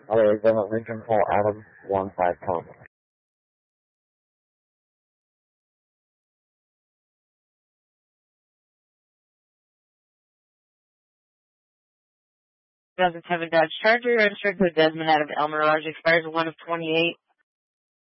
Arizona Lincoln, call Adam 15 Thomas. Dodge Charger, registered to Desmond out of El Mirage, expires 1 of 28.